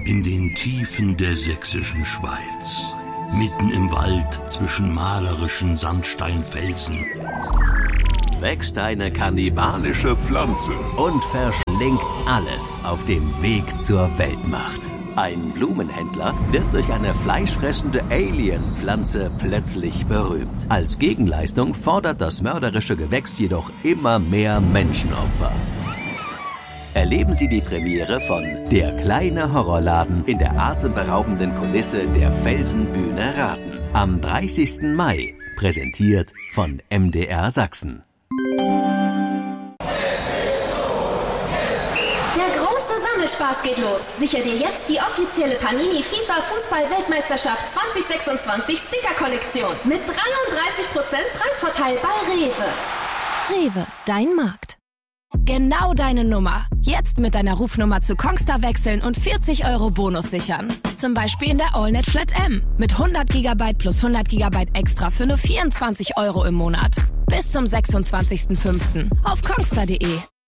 In den Tiefen der sächsischen Schweiz, mitten im Wald zwischen malerischen Sandsteinfelsen, wächst eine kannibalische Pflanze und verschlingt alles auf dem Weg zur Weltmacht. Ein Blumenhändler wird durch eine fleischfressende Alien-Pflanze plötzlich berühmt. Als Gegenleistung fordert das mörderische Gewächs jedoch immer mehr Menschenopfer. Erleben Sie die Premiere von Der kleine Horrorladen in der atemberaubenden Kulisse der Felsenbühne Raten. Am 30. Mai, präsentiert von MDR Sachsen. Spaß geht los. Sicher dir jetzt die offizielle Panini FIFA Fußball-Weltmeisterschaft 2026 Sticker-Kollektion mit 33% Preisvorteil bei Rewe. Rewe, dein Markt. Genau deine Nummer. Jetzt mit deiner Rufnummer zu Kongstar wechseln und 40 € Bonus sichern. Zum Beispiel in der AllNet Flat M mit 100 GB plus 100 GB extra für nur 24 € im Monat. Bis zum 26.05. auf kongstar.de.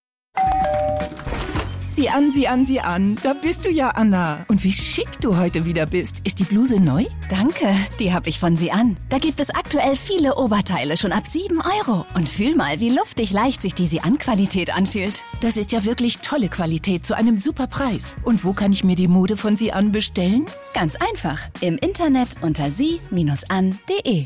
Sieh an. Da bist du ja, Anna. Und wie schick du heute wieder bist. Ist die Bluse neu? Danke, die habe ich von Sie an. Da gibt es aktuell viele Oberteile schon ab 7 €. Und fühl mal, wie luftig leicht sich die Sie-an-Qualität anfühlt. Das ist ja wirklich tolle Qualität zu einem super Preis. Und wo kann ich mir die Mode von Sie an bestellen? Ganz einfach. Im Internet unter sie-an.de.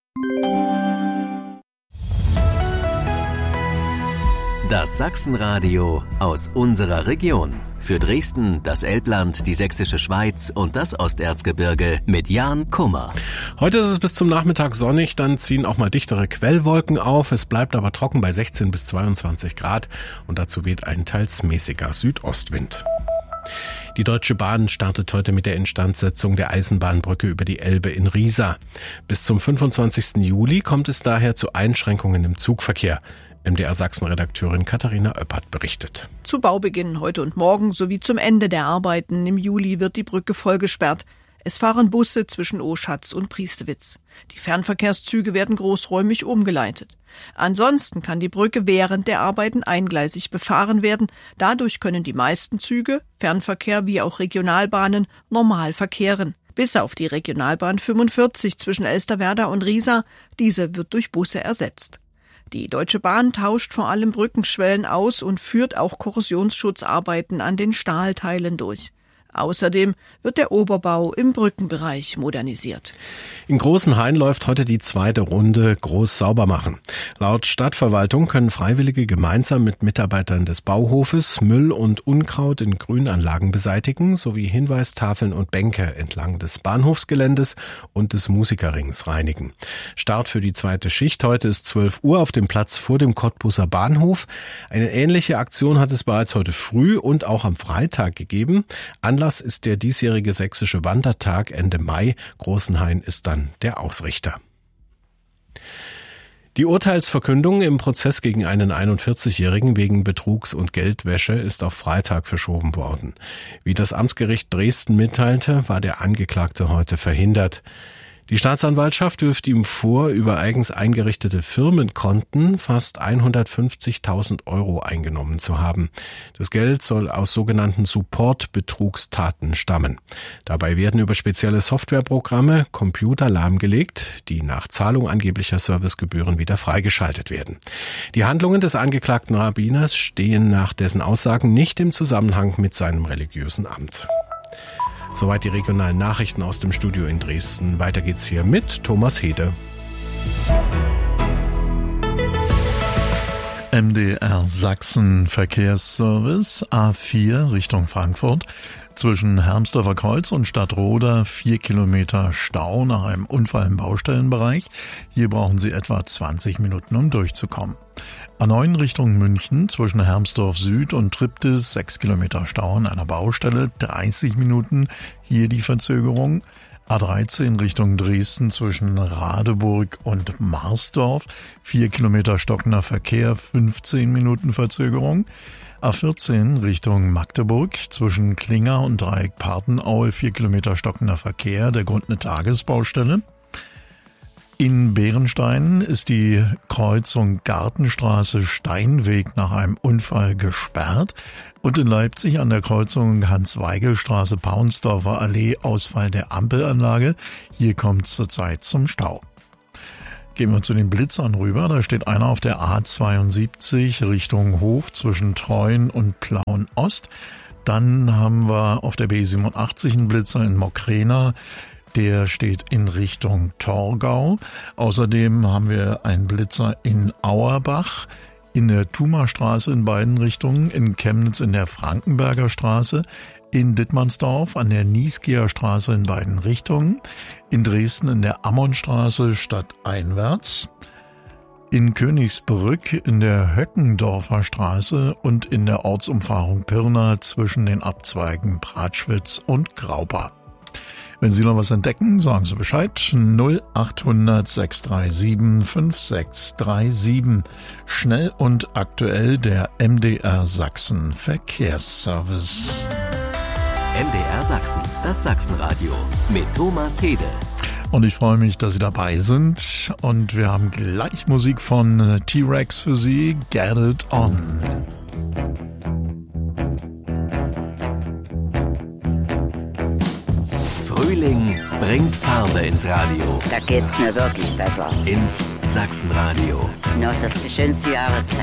Das Sachsenradio aus unserer Region. Für Dresden, das Elbland, die Sächsische Schweiz und das Osterzgebirge mit Jan Kummer. Heute ist es bis zum Nachmittag sonnig, dann ziehen auch mal dichtere Quellwolken auf. Es bleibt aber trocken bei 16 bis 22 Grad und dazu weht ein teils mäßiger Südostwind. Die Deutsche Bahn startet heute mit der Instandsetzung der Eisenbahnbrücke über die Elbe in Riesa. Bis zum 25. Juli kommt es daher zu Einschränkungen im Zugverkehr. MDR Sachsen-Redakteurin Katharina Oeppert berichtet. Zu Baubeginn heute und morgen sowie zum Ende der Arbeiten im Juli wird die Brücke vollgesperrt. Es fahren Busse zwischen Oschatz und Priestewitz. Die Fernverkehrszüge werden großräumig umgeleitet. Ansonsten kann die Brücke während der Arbeiten eingleisig befahren werden. Dadurch können die meisten Züge, Fernverkehr wie auch Regionalbahnen, normal verkehren. Bis auf die Regionalbahn 45 zwischen Elsterwerda und Riesa. Diese wird durch Busse ersetzt. Die Deutsche Bahn tauscht vor allem Brückenschwellen aus und führt auch Korrosionsschutzarbeiten an den Stahlteilen durch. Außerdem wird der Oberbau im Brückenbereich modernisiert. In Großenhain läuft heute die zweite Runde Groß sauber machen. Laut Stadtverwaltung können Freiwillige gemeinsam mit Mitarbeitern des Bauhofes Müll und Unkraut in Grünanlagen beseitigen, sowie Hinweistafeln und Bänke entlang des Bahnhofsgeländes und des Musikerrings reinigen. Start für die zweite Schicht heute ist 12 Uhr auf dem Platz vor dem Cottbuser Bahnhof. Eine ähnliche Aktion hat es bereits heute früh und auch am Freitag gegeben. Anlass ist der diesjährige sächsische Wandertag Ende Mai. Großenhain ist dann der Ausrichter. Die Urteilsverkündung im Prozess gegen einen 41-Jährigen wegen Betrugs und Geldwäsche ist auf Freitag verschoben worden. Wie das Amtsgericht Dresden mitteilte, war der Angeklagte heute verhindert. Die Staatsanwaltschaft wirft ihm vor, über eigens eingerichtete Firmenkonten fast 150.000 € eingenommen zu haben. Das Geld soll aus sogenannten Support-Betrugstaten stammen. Dabei werden über spezielle Softwareprogramme Computer lahmgelegt, die nach Zahlung angeblicher Servicegebühren wieder freigeschaltet werden. Die Handlungen des angeklagten Rabbiners stehen nach dessen Aussagen nicht im Zusammenhang mit seinem religiösen Amt. Soweit die regionalen Nachrichten aus dem Studio in Dresden. Weiter geht's hier mit Thomas Hede. MDR Sachsen Verkehrsservice A4 Richtung Frankfurt. Zwischen Hermsdorfer Kreuz und Stadtroda 4 Kilometer Stau nach einem Unfall im Baustellenbereich. Hier brauchen Sie etwa 20 Minuten, um durchzukommen. A9 Richtung München zwischen Hermsdorf Süd und Triptis 6 Kilometer Stau an einer Baustelle, 30 Minuten, hier die Verzögerung. A13 Richtung Dresden zwischen Radeburg und Marsdorf, 4 Kilometer stockender Verkehr, 15 Minuten Verzögerung. A14 Richtung Magdeburg zwischen Klinger und Dreieck Partenaue, 4 Kilometer stockender Verkehr, der Grund eine Tagesbaustelle. In Bärenstein ist die Kreuzung Gartenstraße-Steinweg nach einem Unfall gesperrt. Und in Leipzig an der Kreuzung Hans-Weigel-Straße-Paunsdorfer Allee Ausfall der Ampelanlage. Hier kommt es zurzeit zum Stau. Gehen wir zu den Blitzern rüber. Da steht einer auf der A72 Richtung Hof zwischen Treuen und Plauen-Ost. Dann haben wir auf der B87 einen Blitzer in Mockrena. Der steht in Richtung Torgau. Außerdem haben wir einen Blitzer in Auerbach, in der Thumerstraße in beiden Richtungen, in Chemnitz in der Frankenberger Straße, in Dittmannsdorf an der Nieskeer Straße in beiden Richtungen, in Dresden in der Ammonstraße stadteinwärts, in Königsbrück in der Höckendorfer Straße und in der Ortsumfahrung Pirna zwischen den Abzweigen Pratschwitz und Graupa. Wenn Sie noch was entdecken, sagen Sie Bescheid. 0800 637 5637. Schnell und aktuell der MDR Sachsen Verkehrsservice. MDR Sachsen, das Sachsenradio mit Thomas Hede. Und ich freue mich, dass Sie dabei sind. Und wir haben gleich Musik von T-Rex für Sie. Get It On. Frühling bringt Farbe ins Radio. Da geht's mir wirklich besser. Ins Sachsenradio. Ja, das ist die schönste Jahreszeit.